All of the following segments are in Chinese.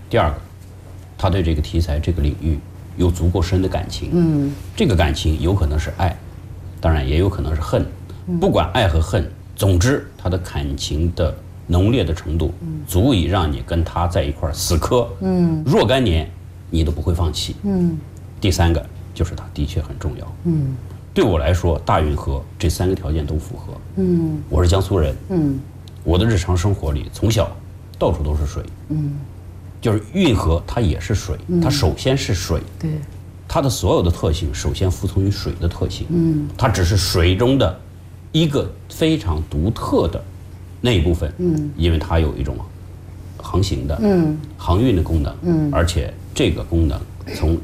第二个，他对这个题材、这个领域有足够深的感情。这个感情有可能是爱，当然也有可能是恨。不管爱和恨，总之他的感情的浓烈的程度，足以让你跟他在一块儿死磕，若干年你都不会放弃。第三个就是他的确很重要。对我来说，大运河这3个条件都符合。我是江苏人。我的日常生活里从小到处都是水。就是运河它也是水，它首先是水。 对。 它的所有的特性首先服从于水的特性。它只是水中的一个非常独特的那一部分。因为它有一种航行的、航运的功能。而且这个功能从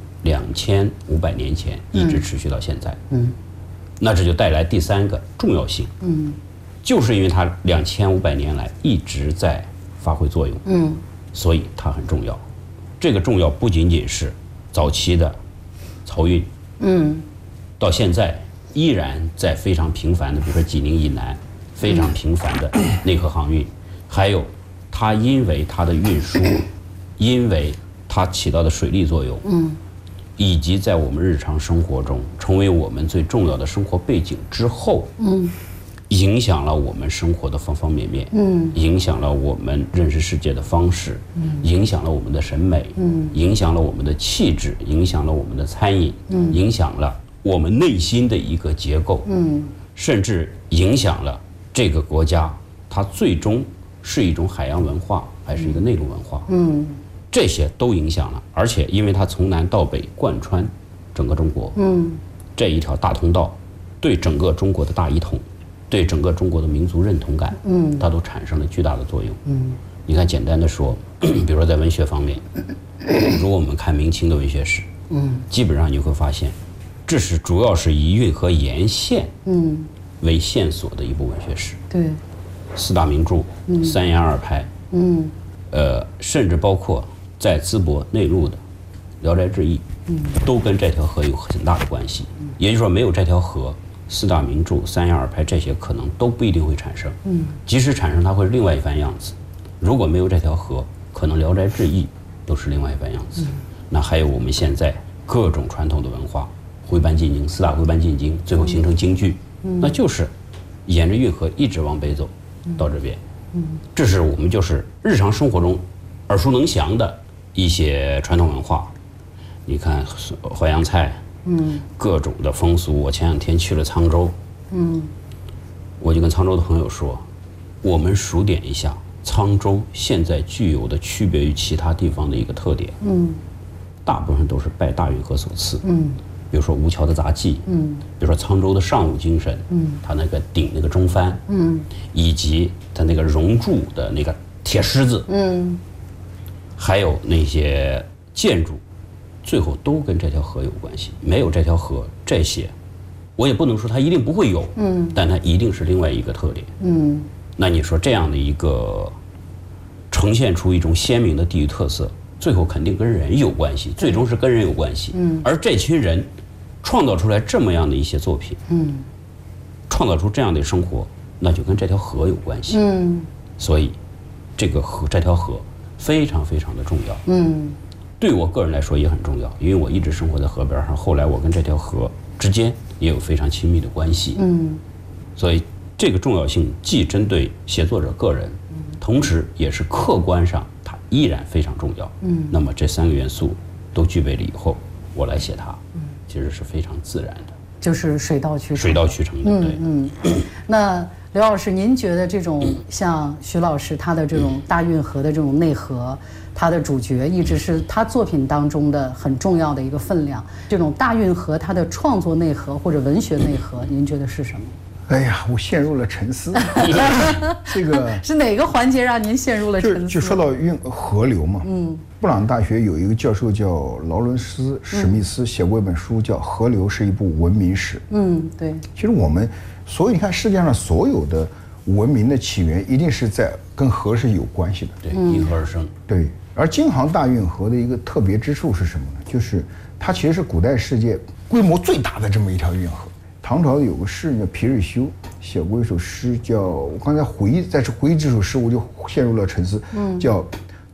2500年前一直持续到现在。那这就带来第3个重要性。就是因为它2500年来一直在发挥作用。所以它很重要。这个重要不仅仅是早期的漕运，到现在依然在非常频繁的，比如说济宁以南非常频繁的内河航运，还有它因为它的运输，因为它起到的水利作用，以及在我们日常生活中成为我们最重要的生活背景之后，影响了我们生活的方方面面，影响了我们认识世界的方式，影响了我们的审美，影响了我们的气质，影响了我们的餐饮，影响了我们内心的一个结构，甚至影响了这个国家它最终是一种海洋文化还是一个内陆文化，这些都影响了。而且因为它从南到北贯穿整个中国，这一条大通道对整个中国的大一统，对整个中国的民族认同感，它都产生了巨大的作用。你看，简单的说，比如说在文学方面，如果我们看明清的文学史，基本上你会发现，这是主要是以运河沿线为线索的一部文学史。 对 ，4大名著，三言二拍，甚至包括在淄博内陆的《聊斋志异》，都跟这条河有很大的关系。也就是说，没有这条河，4大名著、三言二拍这些可能都不一定会产生。即使产生，它会是另外一番样子。如果没有这条河，可能《聊斋志异》都是另外一番样子。那还有我们现在各种传统的文化，徽班进京，4大徽班进京，最后形成京剧，那就是沿着运河一直往北走，到这边。这是我们就是日常生活中耳熟能详的一些传统文化。你看淮扬菜，各种的风俗。我前2天去了沧州，我就跟沧州的朋友说，我们数点一下沧州现在具有的区别于其他地方的一个特点，大部分都是拜大运河所赐。比如说吴桥的杂技，比如说沧州的尚武精神，它那个顶那个中帆，以及它那个熔铸的那个铁狮子，还有那些建筑，最后都跟这条河有关系。没有这条河，这些我也不能说它一定不会有，但它一定是另外一个特点。那你说这样的一个呈现出一种鲜明的地域特色，最后肯定跟人有关系，最终是跟人有关系。而这群人创造出来这么样的一些作品，创造出这样的生活，那就跟这条河有关系。所以这条河非常非常的重要。对我个人来说也很重要，因为我一直生活在河边上，后来我跟这条河之间也有非常亲密的关系。所以这个重要性既针对写作者个人，同时也是客观上它依然非常重要。那么这3个元素都具备了以后，我来写它，其实是非常自然的， 就是水到渠成。 水到渠成的。对。 那刘老师，您觉得这种像徐老师他的这种大运河的这种内核，他的主角一直是他作品当中的很重要的一个分量。这种大运河它的创作内核或者文学内核，您觉得是什么？ 哎呀，我陷入了沉思。这个是哪个环节让您陷入了沉思？ 就说到河流嘛，布朗大学有一个教授叫劳伦斯·史密斯，写过一本书叫《河流是一部文明史》。 对。 其实我们你看世界上所有的文明的起源，一定是跟河是有关系的。 对，因河而生。 对。而京杭大运河的一个特别之处是什么呢？就是它其实是古代世界规模最大的这么一条运河。唐朝有个诗人叫皮日休，写过一首诗叫，我刚才回忆这首诗，我就陷入了沉思，叫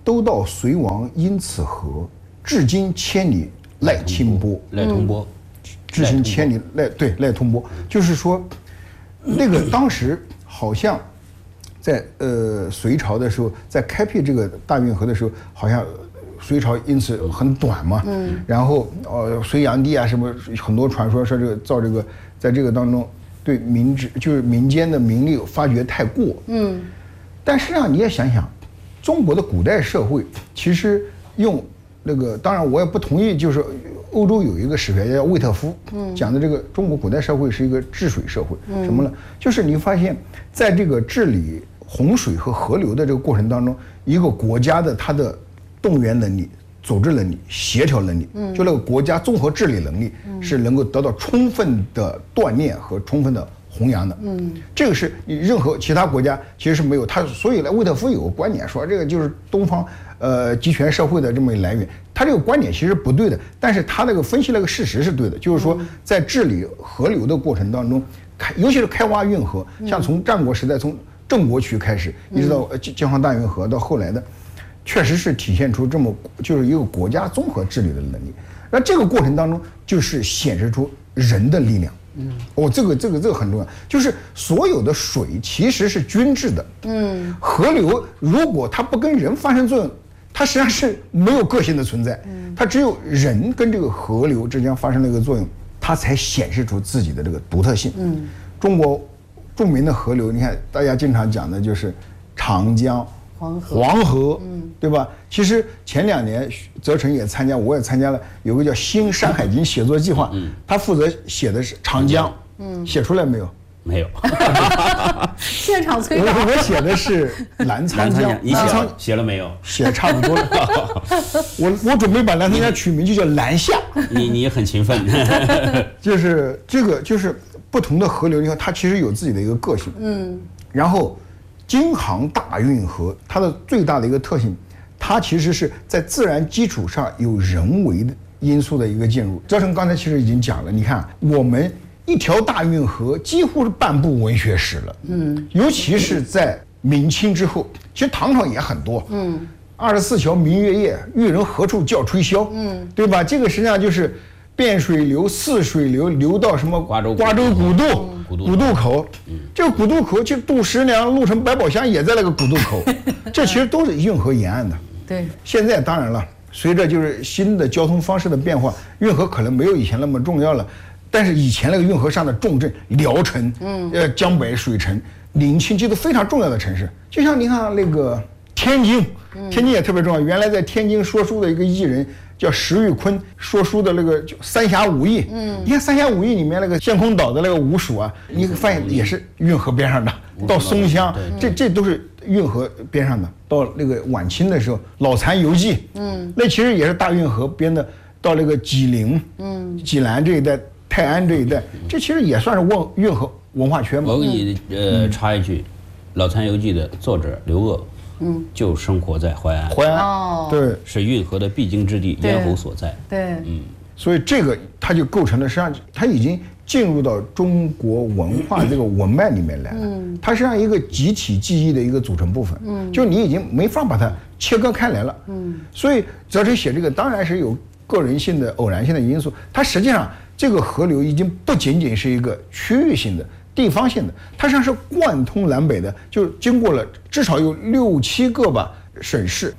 都道隋王因此河，至今千里赖清波。 赖通波， 至今千里赖通波，就是说，那个当时好像在隋朝的时候，在开辟这个大运河的时候，好像隋朝因此很短嘛，然后隋炀帝啊什么很多传说说这个造这个在这个当中对民间的民力发掘太过，但实际上你也想想，中国的古代社会其实用那个，当然我也不同意，就是欧洲有一个史学家叫魏特夫，讲的这个中国古代社会是一个治水社会，什么呢？就是你发现在这个治理洪水和河流的这个过程当中，一个国家的它的动员能力、组织能力、协调能力，就那个国家综合治理能力是能够得到充分的锻炼和充分的弘扬的。这个是你任何其他国家其实是没有。他所以呢，魏特夫有个观点说，这个就是东方集权社会的这么一来源。他这个观点其实不对的，但是他那个分析那个事实是对的，就是说在治理河流的过程当中，尤其是开挖运河，像从战国时代从郑国渠开始，一直到京杭大运河到后来的。确实是体现出这么就是一个国家综合治理的能力，那这个过程当中就是显示出人的力量。这个很重要，就是所有的水其实是均质的。河流如果它不跟人发生作用，它实际上是没有个性的存在。它只有人跟这个河流之间发生了一个作用，它才显示出自己的这个独特性。中国著名的河流，你看大家经常讲的就是长江。黄河，对吧？其实前2年泽成也参加，我也参加了，有个叫新山海经写作计划，他负责写的是长江，写出来没有？ 没有。 现场催稿。 我写的是澜沧江， 你写了没有？ 写差不多了。我准备把澜沧江取名就叫澜夏。 你很勤奋。 就是这个就是不同的河流，你看它其实有自己的一个个性。然后。京杭大运河它的最大的一个特性，它其实是在自然基础上有人为的因素的一个介入。泽成刚才其实已经讲了，你看我们一条大运河几乎是半部文学史了。尤其是在明清之后，其实唐朝也很多。24桥明月夜，玉人何处教吹箫。对吧？这个实际上就是汴水流、泗水流流到什么瓜州古渡口，这个古渡口就渡十娘、鹿城百宝箱也在那个古渡口，这其实都是运河沿岸的。 对， 现在当然了，随着就是新的交通方式的变化，运河可能没有以前那么重要了，但是以前那个运河上的重镇聊城、江北水城、临清，这都非常重要的城市。就像你看那个天津，天津也特别重要。原来在天津说书的一个艺人。叫石玉坤说书的那个《三峡五义》，你看《三峡五义》里面那个陷空岛的那个五署啊，你发现也是运河边上的。到松乡，这都是运河边上的。到那个晚清的时候，《老残游记》，那其实也是大运河边的。到那个济宁，济南这一带、泰安这一带，这其实也算是运河文化圈嘛。 我给你插一句，《老残游记》的作者刘鹗。就生活在淮安。对，是运河的必经之地，咽喉所在。 对， 所以这个它就构成了，实际上它已经进入到中国文化这个文脉里面来了。它实际上一个集体记忆的一个组成部分。就你已经没法把它切割开来了。所以泽成写这个当然是有个人性的、偶然性的因素。它实际上这个河流已经不仅仅是一个区域性的。地方性的，它实际上是贯通南北的，就经过了至少有6、7个吧省市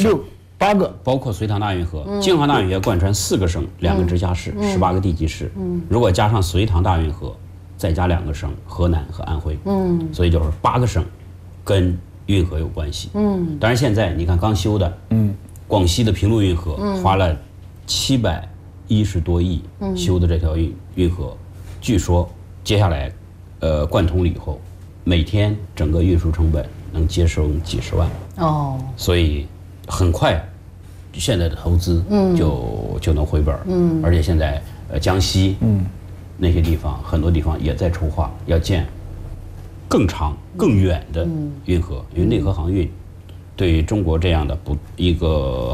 ，8个， 包括隋唐大运河、京杭大运河贯穿4个省、2个直辖市、18个地级市。如果加上隋唐大运河，再加2个省，河南和安徽。所以就是8个省跟运河有关系。当然现在你看刚修的，广西的平陆运河花了710多亿修的这条运河，据说接下来。贯通了以后，每天整个运输成本能节省几十万。所以很快，现在的投资就能回本。而且现在江西那些地方很多地方也在筹划要建更长更远的运河，因为内河航运对于中国这样的一个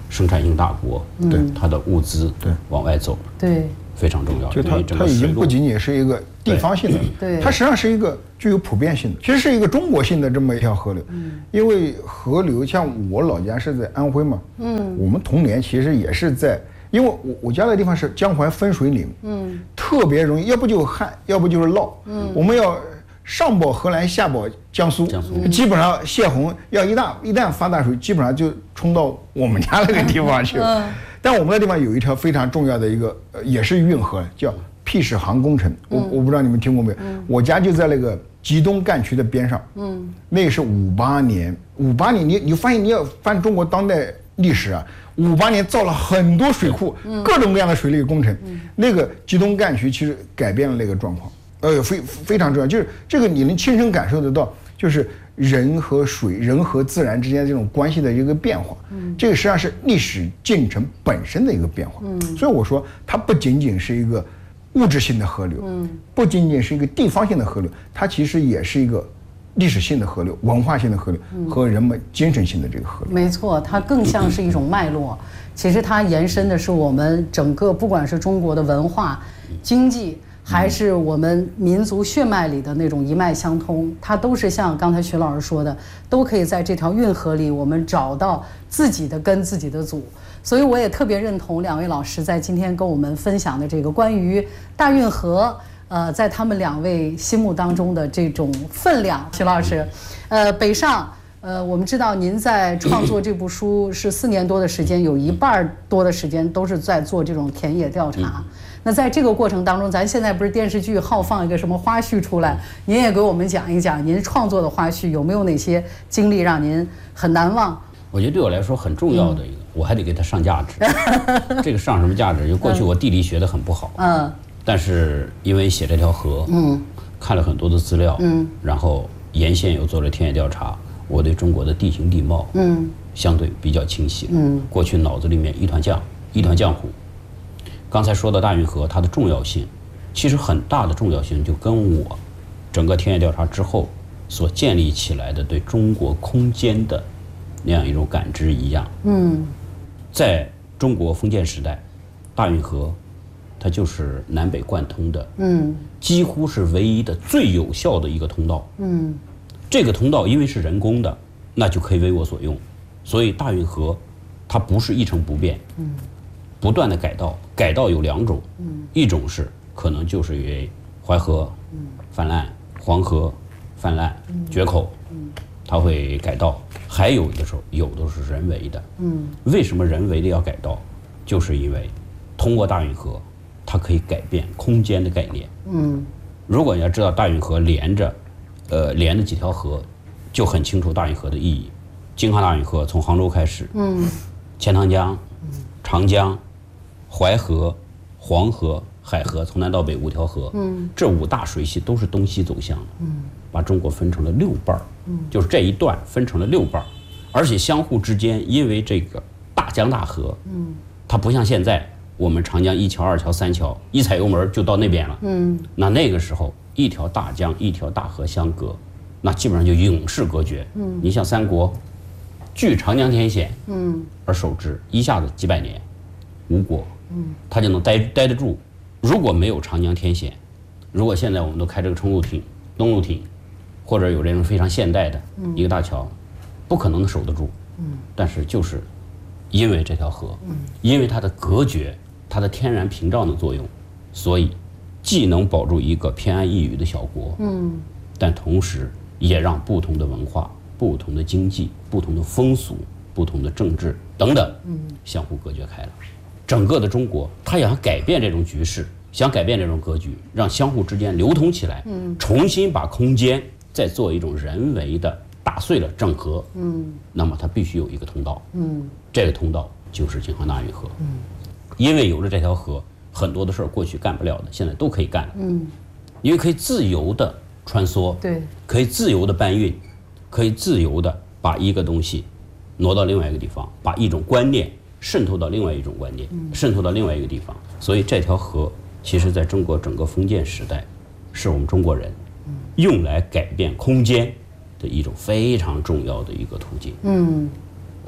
生产性大国， 对它的物资对往外走， 对， 非常重要。 就因为整它已经个水路不仅仅是一个地方性的， 对它实际上是一个具有普遍性的，其实是一个中国性的这么一条河流。因为河流像我老家是在安徽嘛，我们童年其实也是在，因为我家的地方是江淮分水岭，特别容易，要不就旱，要不就是涝，我们要上保河南，下保江苏，基本上泄洪要一旦发大水，基本上就冲到我们家那个地方去了。但我们的地方有一条非常重要的一个，也是运河，叫辟矢航工程。我不知道你们听过没有？我家就在那个吉东干渠的边上。那是58年，你发现你要翻中国当代历史啊，58年造了很多水库，各种各样的水利工程。那个吉东干渠其实改变了那个状况。非常重要，就是这个你能亲身感受得到，就是人和水、人和自然之间这种关系的一个变化。这个实际上是历史进程本身的一个变化。所以我说它不仅仅是一个物质性的河流，不仅仅是一个地方性的河流，它其实也是一个历史性的河流、文化性的河流和人们精神性的这个河流。 没错，它更像是一种脉络。其实它延伸的是我们整个，不管是中国的文化、经济，还是我们民族血脉里的那种一脉相通，它都是像刚才徐老师说的，都可以在这条运河里，我们找到自己的根、自己的祖。所以我也特别认同两位老师在今天跟我们分享的这个关于大运河，在他们两位心目当中的这种分量。徐老师，北上，我们知道您在创作这部书是4年多的时间，有1半多的时间都是在做这种田野调查。那在这个过程当中，咱现在不是电视剧好放一个什么花絮出来，您也给我们讲一讲您创作的花絮，有没有哪些经历让您很难忘？ 我觉得对我来说很重要的一个，我还得给它上价值。这个上什么价值？就过去我地理学得很不好，但是因为写这条河，看了很多的资料，然后沿线又做了田野调查，我对中国的地形地貌，相对比较清晰。过去脑子里面一团浆糊。刚才说的大运河，它的重要性，其实很大的重要性就跟我整个田野调查之后所建立起来的对中国空间的那样一种感知一样。在中国封建时代，大运河它就是南北贯通的，几乎是唯一的最有效的一个通道。这个通道因为是人工的，那就可以为我所用，所以大运河它不是一成不变。不断的改道有2种，一种是可能就是因为淮河泛滥、黄河泛滥、决口，它会改道；还有的时候有的是人为的。为什么人为的要改道？就是因为通过大运河，它可以改变空间的概念。如果你要知道大运河连着几条河，就很清楚大运河的意义。京杭大运河从杭州开始，钱塘江、长江、淮河、黄河、海河，从南到北5条河，这5大水系都是东西走向的，把中国分成了6半，就是这一段分成了6半，而且相互之间因为这个大江大河，它不像现在我们长江1桥、2桥、3桥，一踩油门就到那边了，那个时候一条大江一条大河相隔，那基本上就永世隔绝。你像三国，据长江天险，而守之，一下子几百年，吴国。他就能待得住。如果没有长江天险，如果现在我们都开这个冲路艇、东路艇，或者有这种非常现代的一个大桥，不可能守得住。但是就是因为这条河，因为它的隔绝、它的天然屏障的作用，所以既能保住一个偏安一隅的小国，但同时也让不同的文化、不同的经济、不同的风俗、不同的政治等等，相互隔绝开了。整个的中国，它想改变这种局势，想改变这种格局，让相互之间流通起来，重新把空间再做一种人为的打碎了整合，那么它必须有一个通道，这个通道就是京杭大运河，因为有了这条河，很多的事儿过去干不了的，现在都可以干了，因为可以自由的穿梭， 对， 可以自由的搬运，可以自由的把一个东西挪到另外一个地方，把一种观念渗透到另外一种观念，渗透到另外一个地方。所以这条河其实在中国整个封建时代，是我们中国人用来改变空间的一种非常重要的一个途径。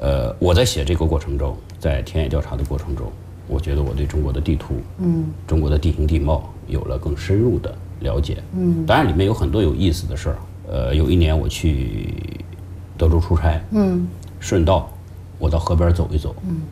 我在写这个过程中，在田野调查的过程中，我觉得我对中国的地图，中国的地形地貌有了更深入的了解。当然里面有很多有意思的事儿。有一年我去德州出差，顺道我到河边走一走，